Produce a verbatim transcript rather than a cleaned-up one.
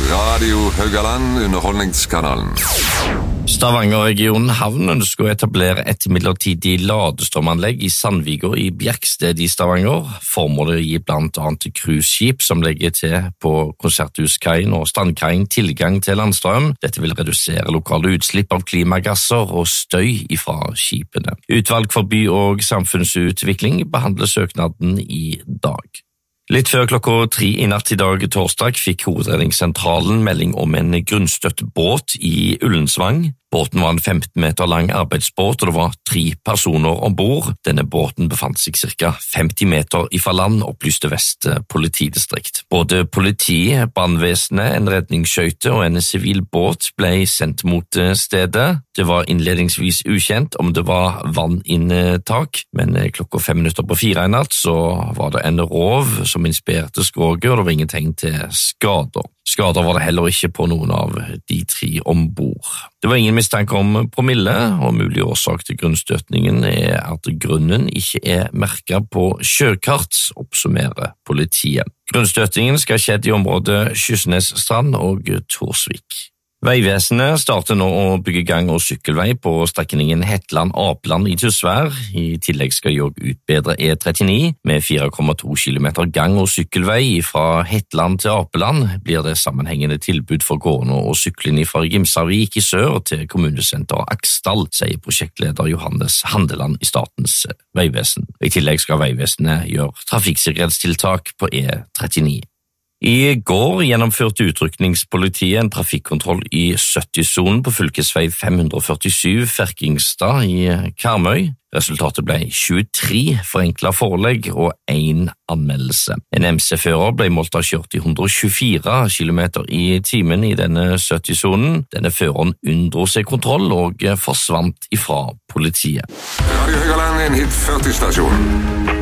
Radio Haugaland, underholdningskanalen. Stavanger-regionen Havn ønsker å etablere et midlertidig ladestrømanlegg i Sandviga i Bjerksted i Stavanger. Formålet gir blant annet cruiseskip som legger til på konserthuskaien og standkaien tilgang til landstrøm. Dette vil redusere lokale utslipp av klimagasser og støy ifra skipene. Utvalg for by- og samfunnsutvikling behandler søknaden i dag. Litt før klokka tre i natt i dag torsdag fikk Hovedredningssentralen melding om en grunnstøtt båt i Ullensvang. Båten var en femten meter lang arbeidsbåt, og det var tre personer ombord. Denne båten befant seg ca. femti meter ifra land, opplyste Vest politidistrikt. Både politiet, brannvesenet, en redningsskøyte og en sivil båt ble sendt mot stedet. Det var innledningsvis ukjent om det var vanninntak, men klokka fem minutter på fire i natt så var det en rov som inspirerte skroget, og det var ingen tegn til skader. Skader var det heller ikke på noen av de tre ombord. Det var ingen mistanke om promille, og mulig årsak til grunnstøtningen er at grunnen ikke er merket på sjøkart, oppsummerer politiet. Grunnstøtningen skal skjedd i området Kystnesstrand og Torsvik. Veivesenet starter nå å bygge gang- og sykkelvei på strekningen Hetland-Apeland i Tysvær. I tillegg skal de også utbedre E trettini med fire komma to kilometer gang- og sykkelvei fra Hetland til Apeland. Blir det sammenhengende tilbud for gående og syklende fra Gimsavik i sør til kommunesenter Aksdal, sier prosjektleder Johannes Handeland i Statens vegvesen. I tillegg skal Veivesenet gjøre trafikksikkerhetstiltak på E trettini. I går gjennomførte utrykningspolitiet en trafikkontroll i sytti-sonen på fylkesvei fem hundre førtisju Ferkingstad i Karmøy. Resultatet ble tjuetre forenklet forelegg og én anmeldelse. En M C-fører ble målt av kjørt i hundre tjuefire kilometer i timen i denne sytti-sonen. Denne føreren unndro seg kontroll og forsvant ifra politiet. Radio Haugaland, en hit førti-stasjon.